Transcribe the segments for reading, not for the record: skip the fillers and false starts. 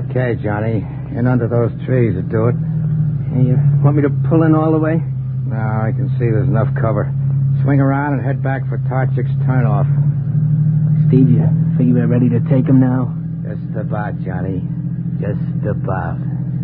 Okay, Johnny. In under those trees to do it. Hey, you want me to pull in all the way? No, I can see there's enough cover. Swing around and head back for Tarchik's turnoff. Steve, you figure we're ready to take him now? Just about, Johnny. Just about.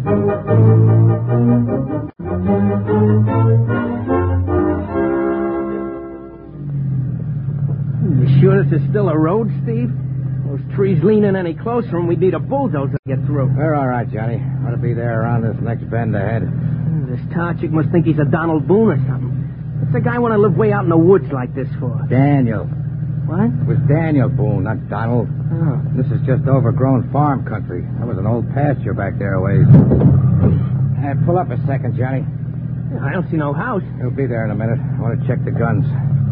You sure this is still a road, Steve? Those trees leaning any closer and we'd need a bulldozer to get through. We're all right, Johnny. Ought to be there around this next bend ahead. This Tarchik must think he's a Donald Boone or something. What's the guy want to live way out in the woods like this for? Daniel. What? It was Daniel Boone, not Donald. Oh. This is just overgrown farm country. There was an old pasture back there a ways. Pull up a second, Johnny. I don't see no house. He'll be there in a minute. I want to check the guns.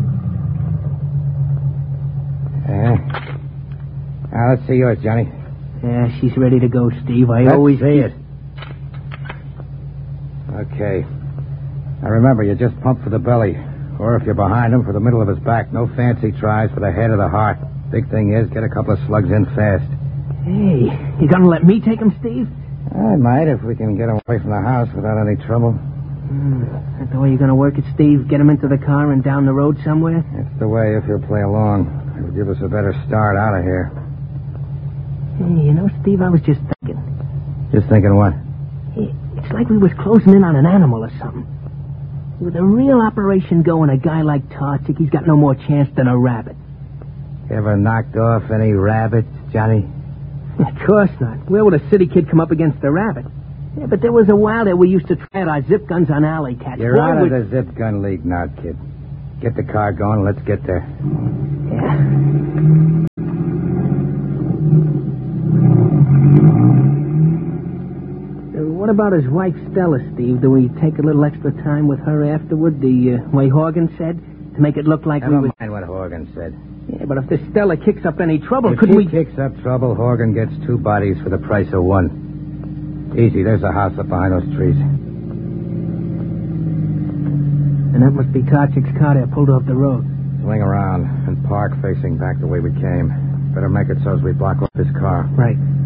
Now, let's see yours, Johnny. Yeah, she's ready to go, Steve. Let's see it. Okay. Now, remember, you just pump for the belly. Or if you're behind him, for the middle of his back. No fancy tries for the head or the heart. Big thing is, get a couple of slugs in fast. Hey, you gonna let me take him, Steve? I might, if we can get him away from the house without any trouble. That's the way you're gonna work it, Steve? Get him into the car and down the road somewhere? That's the way, if you'll play along. It'll give us a better start out of here. Hey, you know, Steve, I was just thinking. Just thinking what? It's like we was closing in on an animal or something. With a real operation going, a guy like Tarchik, he's got no more chance than a rabbit. You ever knocked off any rabbits, Johnny? Of course not. Where would a city kid come up against a rabbit? Yeah, but there was a while there we used to try out our zip guns on alley cats. You're out of the zip gun league now, kid. Get the car going and let's get there. Yeah. What about his wife, Stella, Steve? Do we take a little extra time with her afterward, the way Horgan said, to make it look like Never we mind what Horgan said. Yeah, but if this Stella kicks up any trouble, if could she we... kicks up trouble, Horgan gets 2 bodies for the price of 1. Easy, there's a house up behind those trees. And that must be Tarchik's car there, pulled off the road. Swing around and park facing back the way we came. Better make it so as we block off his car. Right.